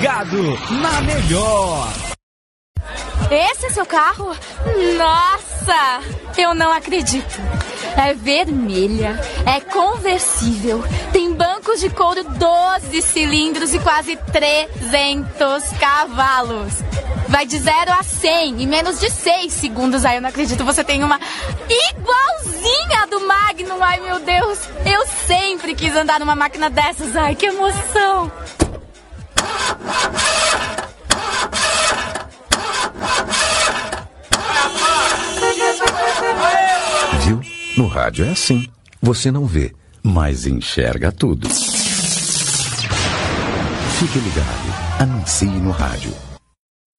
ligado na melhor. Esse é seu carro? Nossa, eu não acredito. É vermelha, é conversível, tem bancos de couro 12 cilindros e quase 300 cavalos. Vai de 0 a 100 em menos de 6 segundos. Ai, eu não acredito, você tem uma igualzinha do Magnum. Ai, meu Deus, eu sempre quis andar numa máquina dessas. Ai, que emoção. Viu? No rádio é assim. Você não vê, mas enxerga tudo. Fique ligado. Anuncie no rádio.